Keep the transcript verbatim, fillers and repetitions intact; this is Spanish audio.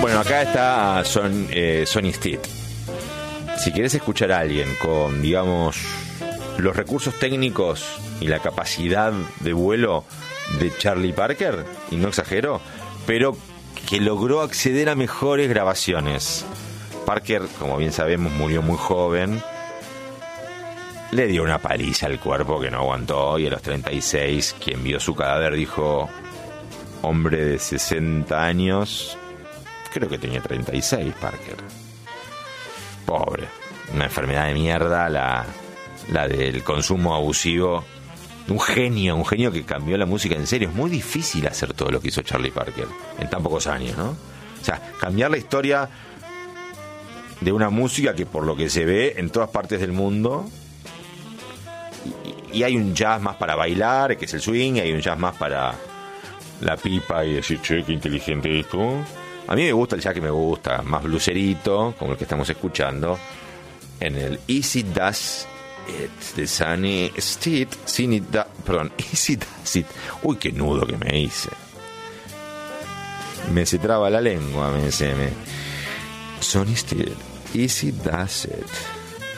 Bueno, acá está Son, eh, Sonny Stitt. Si querés escuchar a alguien con, digamos, los recursos técnicos y la capacidad de vuelo de Charlie Parker, y no exagero, pero que logró acceder a mejores grabaciones. Parker, como bien sabemos, murió muy joven. Le dio una paliza al cuerpo que no aguantó, y a los treinta y seis, quien vio su cadáver dijo: hombre de sesenta años, creo que tenía treinta y seis Parker. Pobre, una enfermedad de mierda, la, la del consumo abusivo. Un genio, un genio que cambió la música en serio. Es muy difícil hacer todo lo que hizo Charlie Parker en tan pocos años, ¿no? O sea, cambiar la historia de una música que, por lo que se ve en todas partes del mundo, y, y hay un jazz más para bailar, que es el swing, y hay un jazz más para la pipa y decir, che, qué inteligente esto. A mí me gusta el jazz que me gusta, más blucerito, como el que estamos escuchando, en el Easy Does It de Sonny Stitt. Sonny da, perdón, Easy Does It. Uy, qué nudo que me hice. Me se traba la lengua, me se me. Sonny Stitt, Easy Does It.